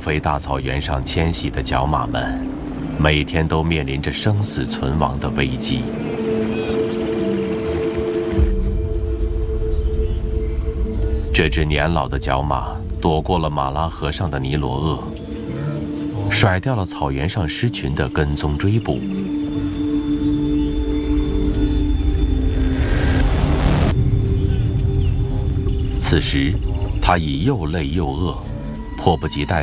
肥大草原上迁徙的角马们，每天都面临着生死存亡的危机。这只年老的角马躲过了马拉河上的尼罗鳄，甩掉了草原上狮群的跟踪追捕。此时，它已又累又饿，迫不及待